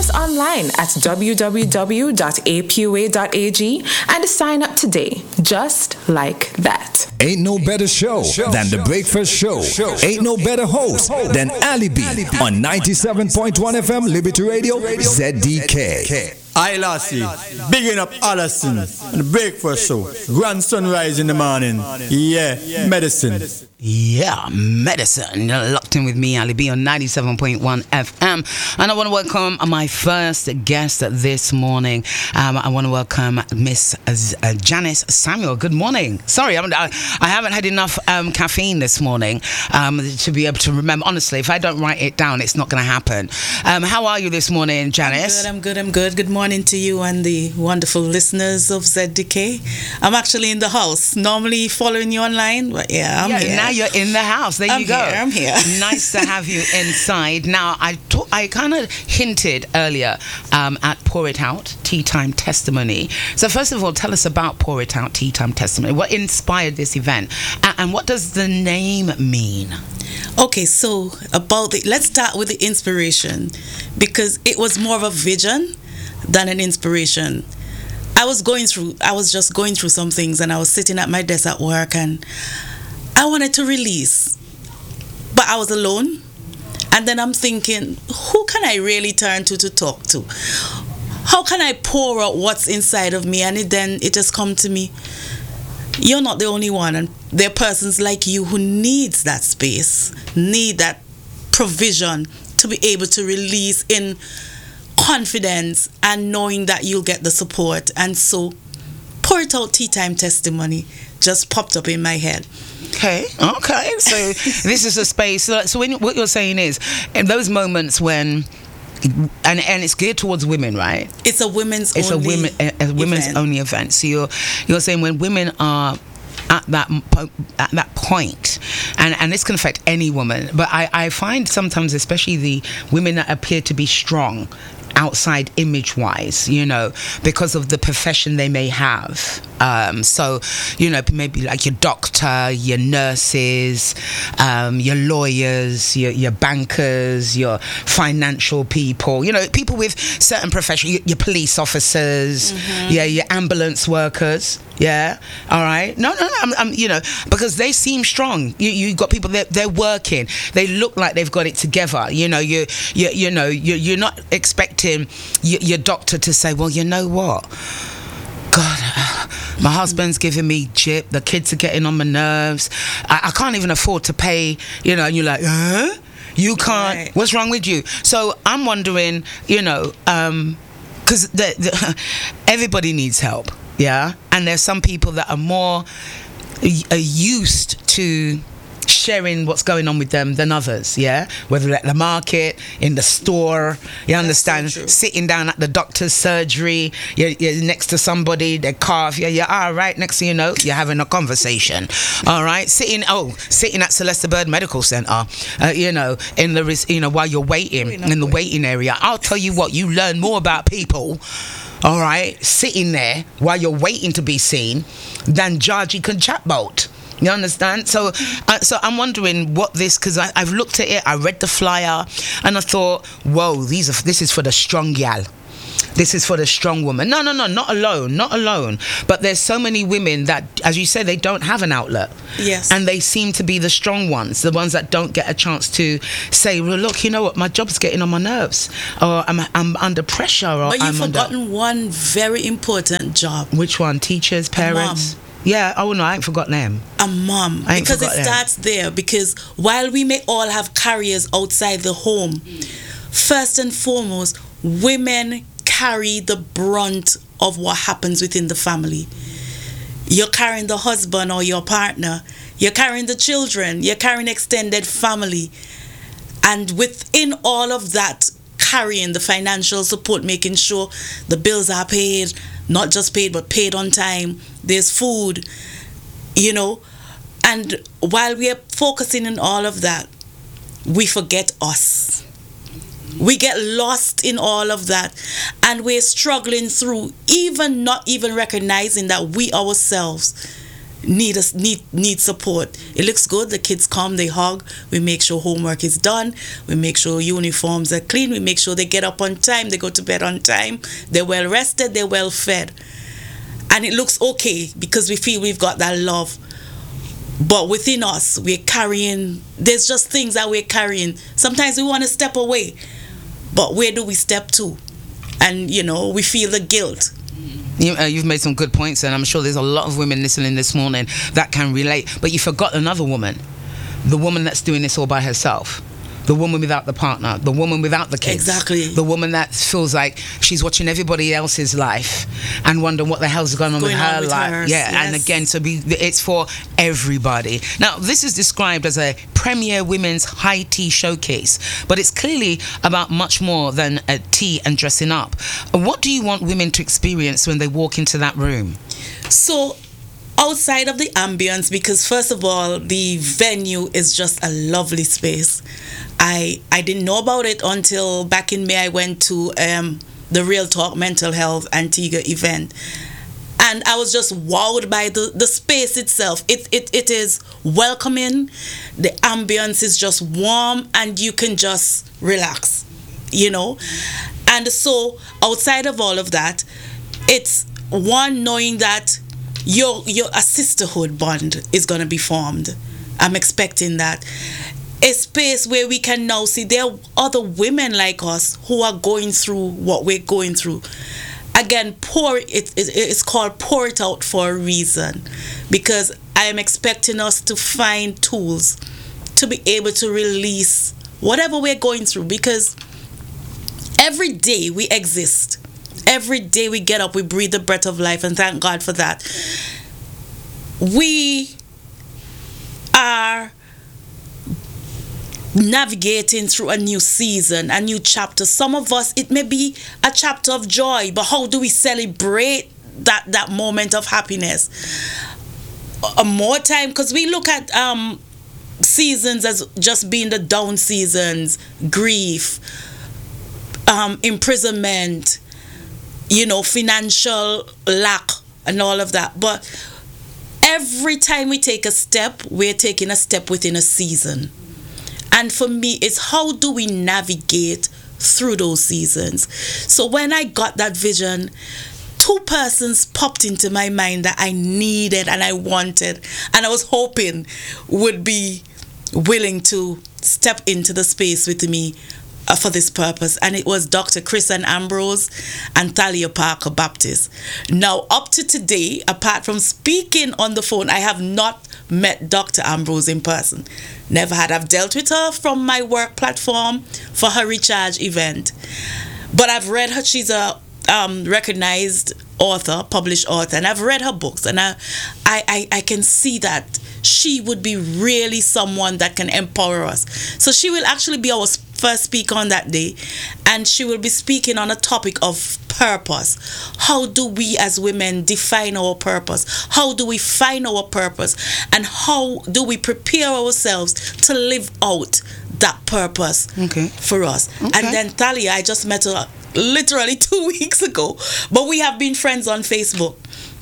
online at www.apua.ag and sign up today, just like that. Ain't no better show than The Breakfast Show. Ain't no better host than Ali B on 97.1 FM Liberty Radio ZDK. I Lassie, bigging up Allison and The Breakfast Show. Grand sunrise in the morning. Yeah, medicine. Yeah, medicine. You're locked in with me, Ali B, on 97.1 FM. And I want to welcome my first guest this morning. I want to welcome Miss Janice Samuel. Good morning. Sorry, I haven't had enough caffeine this morning to be able to remember. Honestly, if I don't write it down, it's not going to happen. How are you this morning, Janice? I'm good. Good morning to you and the wonderful listeners of ZDK. I'm actually in the house, normally following you online, but yeah, I'm here. Now you're in the house. There you go. I'm here. Nice to have you inside. Now, I kind of hinted earlier at Pour It Out, Tea Time Testimony. So first of all, tell us about Pour It Out, Tea Time Testimony. What inspired this event? And what does the name mean? Okay, so let's start with the inspiration, because it was more of a vision than an inspiration. I was just going through some things, and I was sitting at my desk at work, and I wanted to release, but I was alone. And then I'm thinking, who can I really turn to talk to? How can I pour out what's inside of me? And it just come to me, you're not the only one, and there are persons like you who needs that space, need that provision to be able to release in confidence and knowing that you'll get the support. And so Pour It Out Tea Time Testimony just popped up in my head. Okay. So this is a space. So what you're saying is, in those moments when, and it's geared towards women, right? It's a women's only event. So you're saying when women are at that point, and this can affect any woman, but I find sometimes, especially the women that appear to be strong outside image wise, because of the profession they may have, so maybe like your doctor, your nurses, your lawyers, your bankers, your financial people, people with certain professions, your police officers, your ambulance workers. Yeah, all right. No, I'm because they seem strong. You got people that they're working. They look like they've got it together. You're not expecting your doctor to say, well, you know what? God, my husband's giving me jip. The kids are getting on my nerves. I can't even afford to pay. And you're like, huh? You can't. Right. What's wrong with you? So I'm wondering, because everybody needs help. Yeah, and there's some people that are more used to sharing what's going on with them than others. Yeah, whether at the market, in the store, you understand, so sitting down at the doctor's surgery, you're next to somebody, they cough, you're all right. Next thing you know, you're having a conversation. All right, sitting at Celeste Bird Medical Center, in the while you're waiting in the waiting area. I'll tell you what, you learn more about people. All right, sitting there while you're waiting to be seen than Georgie can chatboat. You understand? So I'm wondering what this, because I've looked at it, I read the flyer, and I thought, whoa, this is for the strong gal. This is for the strong woman. No, not alone. But there's so many women that, as you said, they don't have an outlet. Yes. And they seem to be the strong ones, the ones that don't get a chance to say, well, look, you know what, my job's getting on my nerves, or I'm under pressure, or but you've forgotten one very important job. Which one? Teachers, parents? Yeah, no, I ain't forgot them. A mom. Because it starts there. Because while we may all have careers outside the home, first and foremost, women carry the brunt of what happens within the family. You're carrying the husband or your partner. You're carrying the children. You're carrying extended family. And within all of that, carrying the financial support, making sure the bills are paid, not just paid, but paid on time. There's food, And while we are focusing on all of that, we forget us. We get lost in all of that, and we're struggling through, not even recognizing that we ourselves need support. It looks good. The kids come, they hug. We make sure homework is done. We make sure uniforms are clean. We make sure they get up on time. They go to bed on time. They're well rested. They're well fed, and it looks okay because we feel we've got that love. But within us, we're carrying. There's just things that we're carrying. Sometimes we want to step away, but where do we step to? And we feel the guilt. You've made some good points, and I'm sure there's a lot of women listening this morning that can relate. But you forgot another woman, the woman that's doing this all by herself, the woman without the partner, the woman without the kids. Exactly. The woman that feels like she's watching everybody else's life and wondering what the hell's going on with her life. Hers, yeah, yes. And again, it's for everybody. Now, this is described as a premier women's high tea showcase, but it's clearly about much more than a tea and dressing up. What do you want women to experience when they walk into that room? So, outside of the ambience, because first of all, the venue is just a lovely space. I didn't know about it until back in May. I went to the Real Talk Mental Health Antigua event, and I was just wowed by the space itself. It is welcoming. The ambience is just warm, and you can just relax, And so outside of all of that, it's one, knowing that a sisterhood bond is going to be formed. I'm expecting that. A space where we can now see there are other women like us who are going through what we're going through. Again, it's called Pour It Out for a reason, because I am expecting us to find tools to be able to release whatever we're going through, because every day we exist. Every day we get up, we breathe the breath of life, and thank God for that. We are navigating through a new season, a new chapter. Some of us, it may be a chapter of joy, but how do we celebrate that moment of happiness? More time, because we look at seasons as just being the down seasons, grief, imprisonment, financial lack and all of that. But every time we take a step, we're taking a step within a season. And for me, it's how do we navigate through those seasons? So when I got that vision, two persons popped into my mind that I needed and I wanted, and I was hoping would be willing to step into the space with me for this purpose, and it was Dr. Chris and Ambrose and Thalia Parker Baptist. Now, up to today, apart from speaking on the phone, I have not met Dr. Ambrose in person. Never had. I've dealt with her from my work platform for her Recharge event, but I've read her. She's a recognized author, published author, and I've read her books, and I can see that she would be really someone that can empower us. So she will actually be our first speaker on that day, and she will be speaking on a topic of purpose. How do we as women define our purpose? How do we find our purpose? And how do we prepare ourselves to live out that purpose for us? Okay. And then Thalia, I just met her literally 2 weeks ago, but we have been friends on Facebook.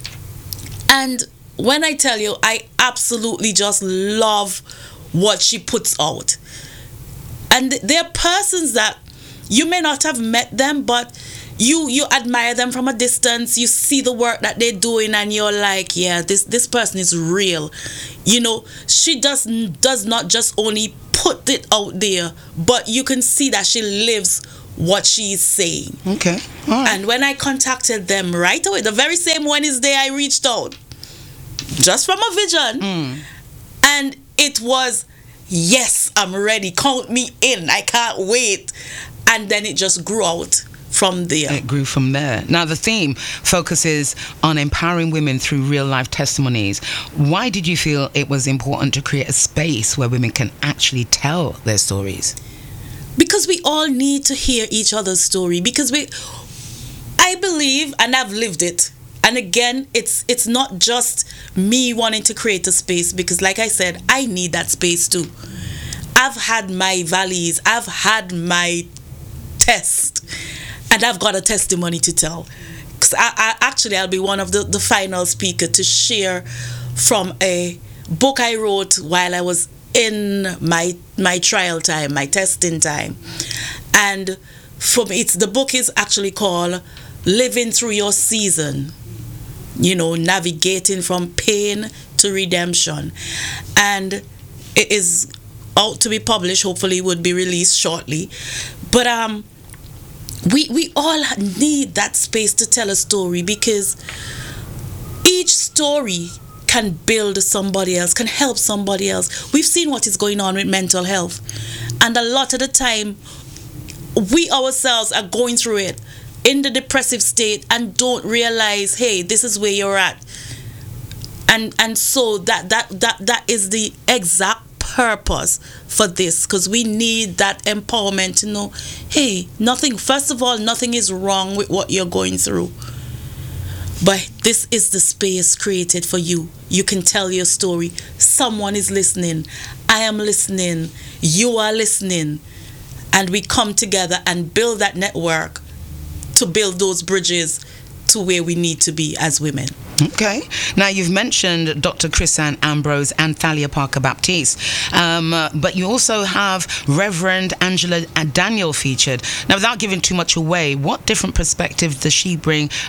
And when I tell you, I absolutely just love what she puts out. And there are persons that you may not have met them, but you admire them from a distance. You see the work that they're doing, and you're like, yeah, this person is real. She does not just only put it out there, but you can see that she lives what she's saying. Okay. All right. And when I contacted them right away, the very same Wednesday, I reached out just from a vision, and it was, yes, I'm ready, count me in, I can't wait. And then it just grew out from there. It grew from there. Now the theme focuses on empowering women through real life testimonies. Why did you feel it was important to create a space where women can actually tell their stories? Because we all need to hear each other's story, because I believe, and I've lived it. And again, it's not just me wanting to create a space, because like I said, I need that space too. I've had my valleys, I've had my test, and I've got a testimony to tell. Because I'll be one of the final speaker to share from a book I wrote while I was in my trial time, my testing time. And the book is actually called Living Through Your Season, navigating from pain to redemption. And it is out to be published, hopefully would be released shortly. But we all need that space to tell a story, because each story can build somebody else, can help somebody else. We've seen what is going on with mental health, and a lot of the time we ourselves are going through it in the depressive state and don't realize, hey, this is where you're at. And so that is the exact purpose for this, because we need that empowerment to know, hey, first of all, nothing is wrong with what you're going through, but this is the space created for you. You can tell your story. Someone is listening. I am listening. You are listening. And we come together and build that network to build those bridges to where we need to be as women. Okay. Now, you've mentioned Dr. Chris-Anne Ambrose and Thalia Parker Baptiste, but you also have Reverend Angela Daniel featured. Now, without giving too much away, what different perspective does she bring